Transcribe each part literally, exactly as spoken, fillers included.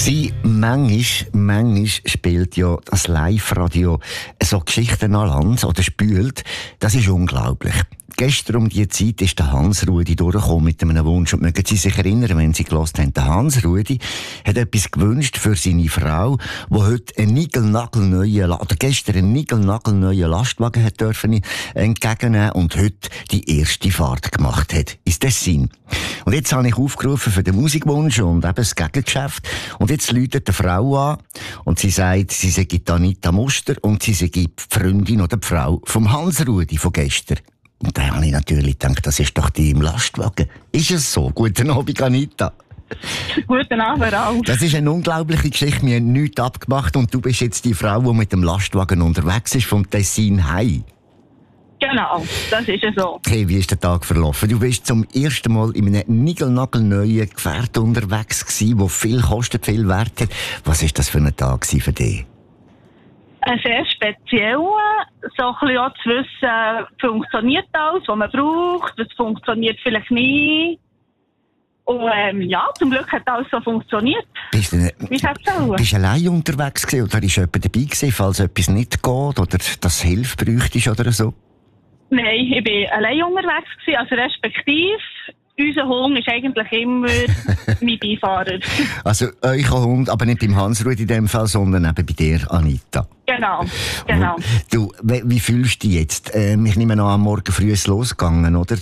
Sie, manchmal, manchmal spielt ja das Live-Radio so Geschichten an Land oder spült. Das ist unglaublich. Gestern um diese Zeit ist der Hans-Rudi durchgekommen mit einem Wunsch. Und mögen Sie sich erinnern, wenn Sie gehört haben, der Hans-Rudi hat etwas gewünscht für seine Frau, die heute einen niegelnagelneuen, oder gestern einen niegelnagelneuen Lastwagen hat dürfen entgegennehmen und heute die erste Fahrt gemacht hat ins Tessin. Und jetzt habe ich aufgerufen für den Musikwunsch und eben das Gegengeschäft. Und jetzt läutet die Frau an und sie sagt, sie sei die Anita Muster und sie sei die Freundin oder die Frau vom Hans-Rudi von gestern. Und da habe ich natürlich gedacht, das ist doch die im Lastwagen. Ist es so? Guten Abend, Anita. Guten Abend auch. Das ist eine unglaubliche Geschichte. Wir haben nichts abgemacht und du bist jetzt die Frau, die mit dem Lastwagen unterwegs ist, vom Tessin heim. Genau, das ist es so. Okay, wie ist der Tag verlaufen? Du bist zum ersten Mal in einem niegelnagelneuen Gefährt unterwegs gewesen, das viel kostet, viel Wert hat. Was war das für ein Tag für dich? Ein sehr spezieller, so ein bisschen auch zu wissen, funktioniert alles, was man braucht, das funktioniert vielleicht nie. Und ähm, ja, zum Glück hat alles so funktioniert. Bist du, Wie hat's auch? Bist du allein unterwegs gewesen, oder ist jemand dabei gewesen, falls etwas nicht geht oder das Hilfe bräuchtest oder so? Nein, ich war allein unterwegs gewesen, also respektive, unser Hund ist eigentlich immer mein Beifahrer. Also euer Hund, aber nicht beim Hans-Rudi in dem Fall, sondern eben bei dir, Anita. Genau, genau. Du, wie fühlst du dich jetzt? Ähm, ich nehme an, am Morgen früh ist es losgegangen, oder?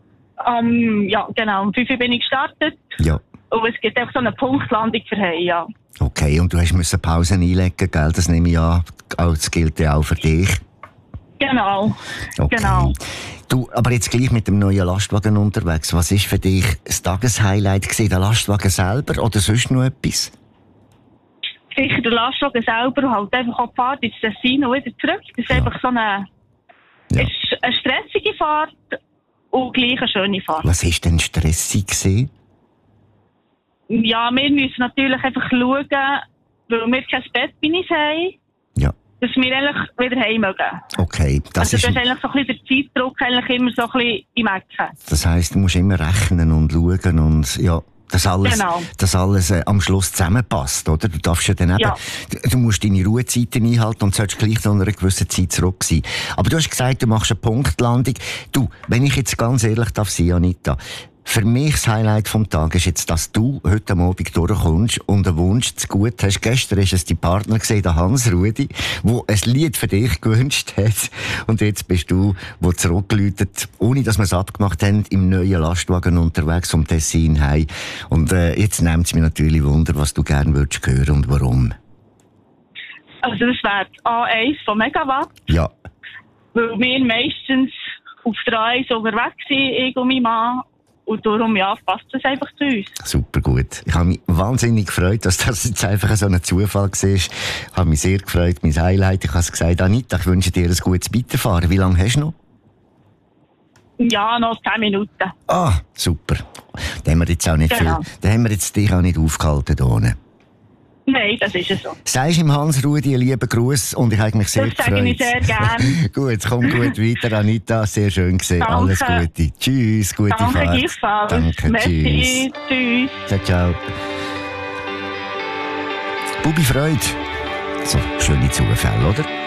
Um, ja, genau. Um fünf Uhr bin ich gestartet. Ja. Und es gibt auch so eine Punktlandung für heim, ja. Okay, und du hast müssen Pausen einlegen, gell? Das nehme ich an. Das gilt ja auch für dich. Genau. Okay. Genau. Du, aber jetzt gleich mit dem neuen Lastwagen unterwegs. Was ist für dich das Tageshighlight gewesen? Der Lastwagen selber oder sonst noch etwas? Sicher der Lastwagen selber und halt einfach auch die Fahrt ins Tessin und wieder zurück. Das ist ja. einfach so eine, ja. ist eine stressige Fahrt und gleich eine schöne Fahrt. Was war denn stressig gewesen? Ja, wir müssen natürlich einfach schauen, weil wir kein Bett bei uns haben. Ja. Dass wir eigentlich wieder heim mögen. Okay. Das also ist das ist eigentlich so ein bisschen der Zeitdruck eigentlich immer so ein bisschen im Ecken. Das heisst, du musst immer rechnen und schauen und ja, dass alles, genau. dass alles äh, am Schluss zusammenpasst, oder? Du darfst ja dann eben, ja. du musst deine Ruhezeiten einhalten und sollst gleich zu einer gewissen Zeit zurück sein. Aber du hast gesagt, du machst eine Punktlandung. Du, wenn ich jetzt ganz ehrlich darf sein, Anita, für mich das Highlight vom Tag ist jetzt, dass du heute am Abend durchkommst und einen Wunsch zu gut hast. Gestern ist es dein Partner gesehen, der Hans-Rudi, der ein Lied für dich gewünscht hat. Und jetzt bist du, der zurückgeläutet, ohne dass wir es abgemacht haben, im neuen Lastwagen unterwegs vom Tessin heim. Und äh, jetzt nimmt es mich natürlich Wunder, was du gerne würdest hören und warum. Also das wäre A eins von Megawatt. Ja. Weil wir meistens auf der A eins unterwegs sind, ich und mein Mann. Und darum, ja, passt das einfach zu uns. Super gut. Ich habe mich wahnsinnig gefreut, dass das jetzt einfach so ein Zufall war. Ich habe mich sehr gefreut, mein Highlight. Ich habe es gesagt, Anita, ich wünsche dir ein gutes Weiterfahren. Wie lange hast du noch? Ja, noch zehn Minuten. Ah, super. Da haben wir jetzt auch nicht genau. viel. Da haben wir jetzt dich auch nicht aufgehalten hier. Nein, das ist es so. Sagst ihm Hans-Rudi einen lieben Gruß und ich habe mich sehr das gefreut. Das sage ich sehr gerne. Gut, komm gut weiter, Anita. Sehr schön gesehen. Danke. Alles Gute. Tschüss, gute Danke, Fahrt. gleichfalls. Danke, Merci. tschüss. Tschüss. Ciao, ciao. Bubi Freude. So, schöne Zufälle, oder?